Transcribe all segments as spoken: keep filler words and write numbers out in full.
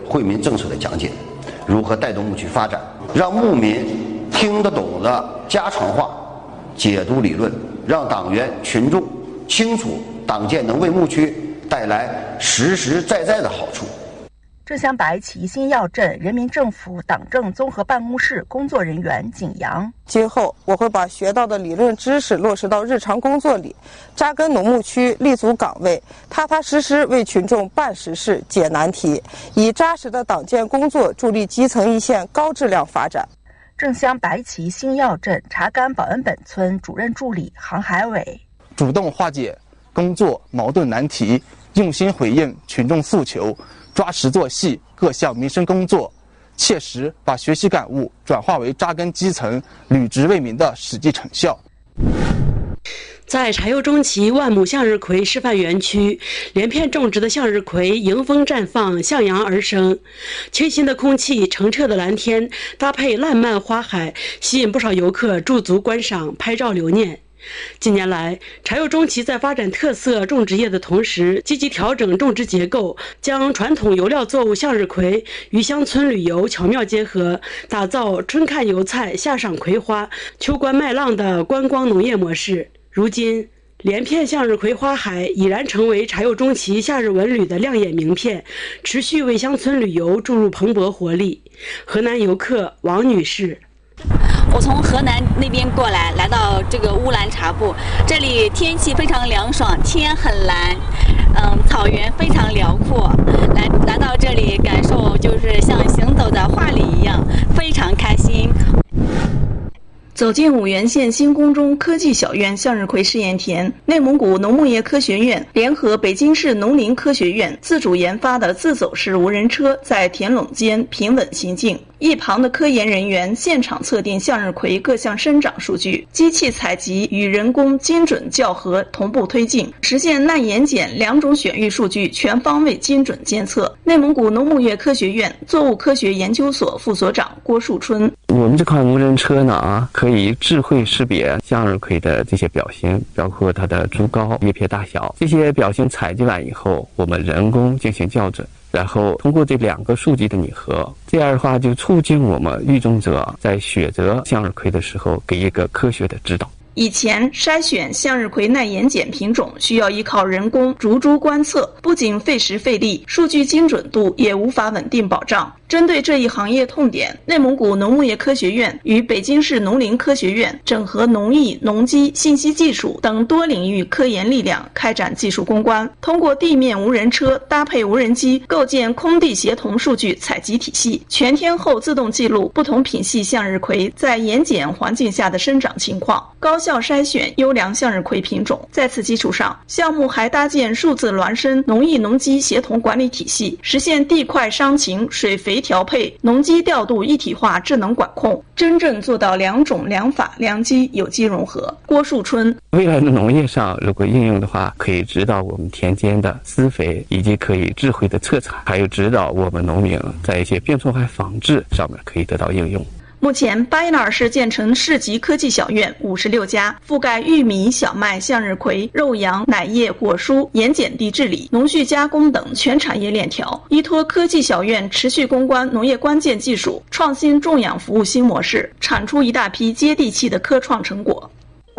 惠民政策的讲解，如何带动牧区发展，让牧民听得懂的家常话解读理论，让党员群众清楚党建能为牧区带来实实在在的好处。 正乡白旗新药镇人民政府党政综合办公室工作人员景阳： 今后我会把学到的理论知识落实到日常工作里，扎根农牧区，立足岗位，踏踏实实为群众办实事、解难题，以扎实的党建工作助力基层一线高质量发展。 正乡白旗新药镇查干保恩本村主任助理杭海伟： 主动化解工作矛盾难题，用心回应群众诉求，抓实做细各项民生工作，切实把学习感悟转化为扎根基层、履职为民的实际成效。 在柴油中旗万亩向日葵示范园区，连片种植的向日葵迎风绽放，向阳而生。清新的空气、澄澈的蓝天，搭配烂漫花海，吸引不少游客驻足观赏、拍照留念。近年来，柴油中旗在发展特色种植业的同时，积极调整种植结构，将传统油料作物向日葵与乡村旅游巧妙结合，打造春看油菜、夏赏葵花、秋观麦浪的观光农业模式。如今，连片向日葵花海已然成为柴油中旗夏日文旅的亮眼名片，持续为乡村旅游注入蓬勃活力。河南游客王女士： 我从河南那边过来，来到这个乌兰察布，这里天气非常凉爽，天很蓝，嗯，草原非常辽阔。来来到这里，感受就是像行走在画里一样，非常开心。 走进五原县新宫中科技小院向日葵试验田，内蒙古农牧业科学院联合北京市农林科学院自主研发的自走式无人车在田垄间平稳行进。一旁的科研人员现场测定向日葵各项生长数据，机器采集与人工精准校核同步推进，实现耐盐碱两种选育数据全方位精准监测。内蒙古农牧业科学院作物科学研究所副所长郭树春： 我们这款无人车呢啊，可以智慧识别向日葵的这些表型，包括它的株高、叶片大小，这些表型采集完以后，我们人工进行校准。然后通过这两个数据的拟合，这样的话就促进我们育种者在选择向日葵的时候给一个科学的指导。 以前筛选向日葵耐盐碱品种需要依靠人工逐株观测，不仅费时费力，数据精准度也无法稳定保障。针对这一行业痛点，内蒙古农牧业科学院与北京市农林科学院整合农艺、农机、信息技术等多领域科研力量，开展技术攻关，通过地面无人车搭配无人机，构建空地协同数据采集体系，全天候自动记录不同品系向日葵在盐碱环境下的生长情况，高效筛选优良向日葵品种。在此基础上，项目还搭建数字孪生农艺农机协同管理体系，实现地块伤情、水肥调配、农机调度一体化智能管控，真正做到良种良法良机有机融合。郭树春： 未来的农业上如果应用的话，可以指导我们田间的施肥，以及可以智慧的测产，还有指导我们农民在一些病虫害防治上面可以得到应用。 目前，巴彦淖尔市建成市级科技小院五十六家，覆盖玉米、小麦、向日葵、肉羊、奶业、果蔬、盐碱地治理、农畜加工等全产业链条。依托科技小院持续攻关农业关键技术，创新种养服务新模式，产出一大批接地气的科创成果。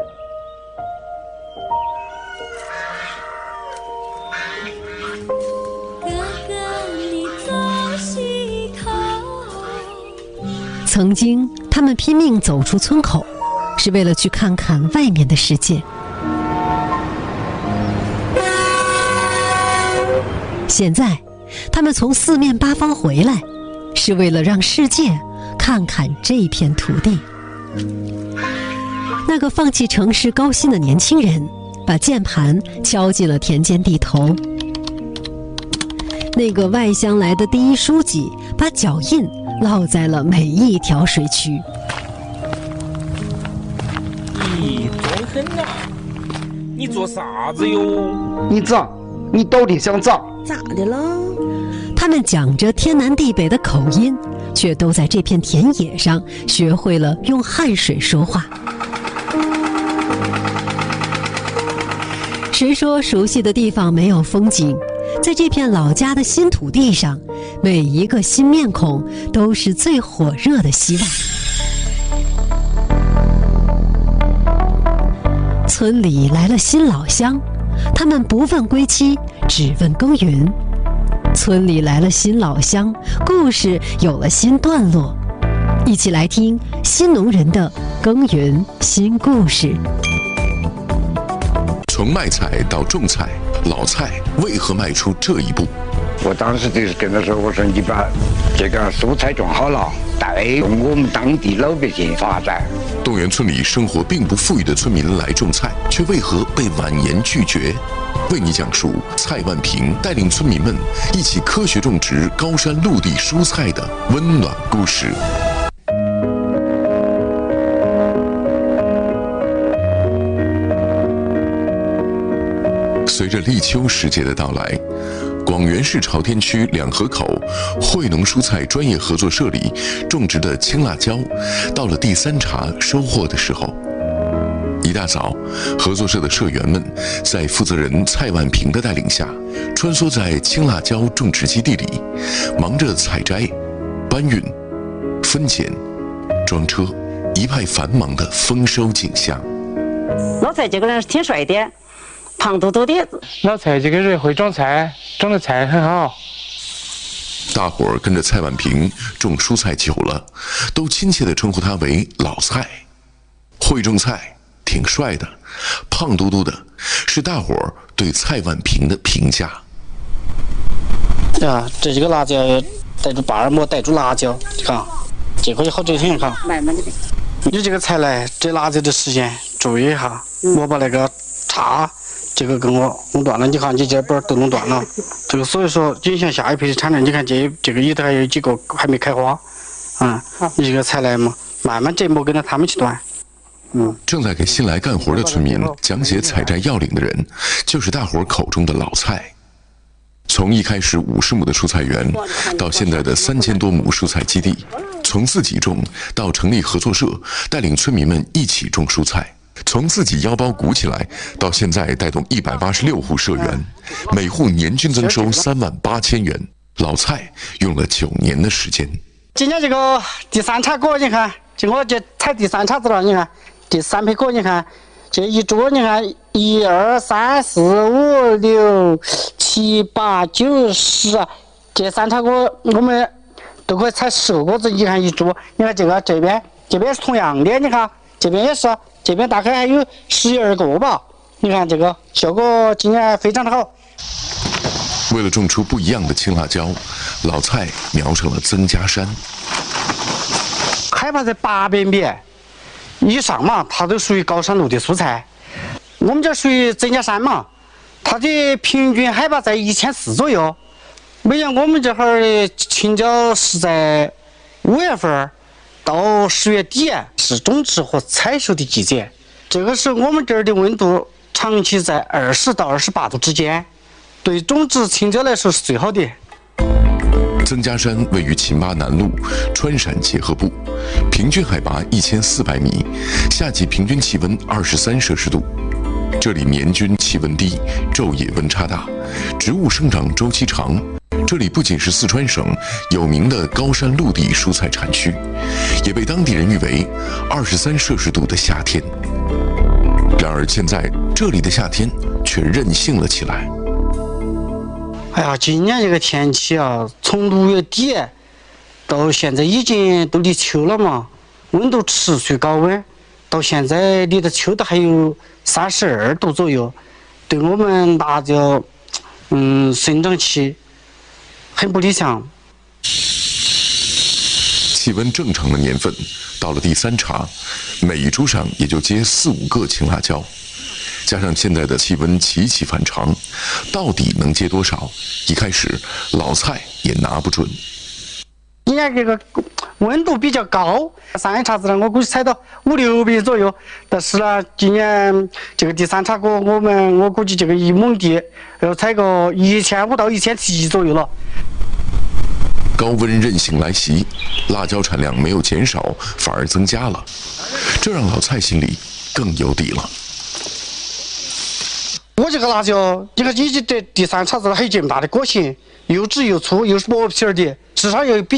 曾经，他们拼命走出村口，是为了去看看外面的世界。现在，他们从四面八方回来，是为了让世界看看这片土地。那个放弃城市高薪的年轻人，把键盘敲进了田间地头。那个外乡来的第一书记，把脚印烙在了每一条水渠。 你装狠啊！你做啥子哟？ 你咋？你到底想咋？ 咋的了？他们讲着天南地北的口音，却都在这片田野上学会了用汉水说话。谁说熟悉的地方没有风景？在这片老家的新土地上， 每一个新面孔都是最火热的希望。村里来了新老乡，他们不问归期，只问耕耘。村里来了新老乡，故事有了新段落。一起来听新农人的耕耘新故事。 从卖菜到种菜，老蔡为何迈出这一步？ 我当时就是跟他说，我说你把这个蔬菜种好了，带动我们当地老百姓发展。 动员村里生活并不富裕的村民来种菜，却为何被婉言拒绝？为你讲述蔡万平带领村民们一起科学种植高山陆地蔬菜的温暖故事。随着立秋时节的到来，广元市朝天区两河口惠农蔬菜专业合作社里种植的青辣椒，到了第三茬收获的时候。一大早，合作社的社员们在负责人蔡万平的带领下，穿梭在青辣椒种植基地里，忙着采摘、搬运、分拣、装车，一派繁忙的丰收景象。 老蔡这个人挺帅的，胖嘟嘟的。 老蔡这个人会种菜，种的菜很好。 大伙儿跟着蔡万平种蔬菜久了，都亲切地称呼他为老蔡。会种菜，挺帅的，胖嘟嘟的，是大伙儿对蔡万平的评价。 啊，这几个辣椒带住巴尔馍，带住辣椒，看，这个好整很看。你这个菜来，这辣椒的时间注意一下，我把那个叉。这个跟我弄断了，你看你这边都弄断了，这个所以说影响下一批的产量。你看这这个里头还有几个还没开花，啊、嗯，你这个菜来嘛，慢慢这么跟着他们去断。嗯， 正在给新来干活的村民讲解采摘要领的人，就是大伙口中的老蔡。从一开始五十亩的蔬菜园，到现在的三千多亩蔬菜基地，从自己种到成立合作社，带领村民们一起种蔬菜。从自己腰包鼓起来，到现在带动一百八十六户社员，每户年均增收三万八千元。老蔡用了九年的时间。 今年这个第三茬果，你看，就我这采第三茬子了，你看这三批果，你看这一桌，你看一二三四五六七八九十，这三茬果我们都可以采十个果子。你看一桌，你看这个这边这边是同样的，你看这边也是。这边大概还有十二个吧，你看这个效果今年非常的好。 为了种出不一样的青辣椒，老蔡瞄上了曾家山。 海拔在八百米以上嘛，它都属于高山陆地蔬菜。我们这属于曾家山嘛，它的平均海拔在一千四左右。每年我们这会儿青椒是在五月份到十月底是种植和采收的季节，这个是我们这儿的温度长期在二十到二十八度之间，对种植青椒来说是最好的。 曾家山位于秦巴南路川陕结合部，平均海拔一千四百米，夏季平均气温二十三摄氏度。这里年均气温低，昼夜温差大，植物生长周期长。这里不仅是四川省有名的高山陆地蔬菜产区，也被当地人誉为二十三摄氏度的夏天。然而现在这里的夏天却任性了起来。 哎呀，今年这个天气啊，从六月底到现在已经都立秋了嘛，温度持续高温，到现在离的秋都还有三十二度左右，对我们辣椒，嗯，生长期很不理想。 气温正常的年份，到了第三茬，每一株上也就结四五个青辣椒。加上现在的气温齐齐反常，到底能结多少？一开始老蔡也拿不准。 今年这个温度比较高，上一茬子呢，我估计采到五六百左右。但是呢，今年这个第三茬果，我们我估计这个一亩地要采个一千五到一千七左右了。 高温任性来袭，辣椒产量没有减少，反而增加了，这让老蔡心里更有底了。 我这这个辣椒，你看你这第三茬子很劲大的果形，又直又粗又是薄皮儿的，至少要比